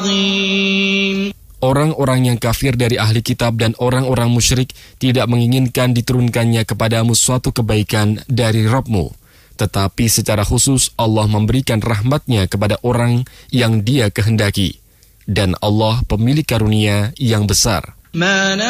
عظيم. Orang-orang yang kafir dari ahli kitab dan orang-orang musyrik tidak menginginkan diturunkannya kepadamu suatu kebaikan dari Rabb-Mu. Tetapi secara khusus Allah memberikan rahmatnya kepada orang yang Dia kehendaki. Dan Allah pemilik karunia yang besar.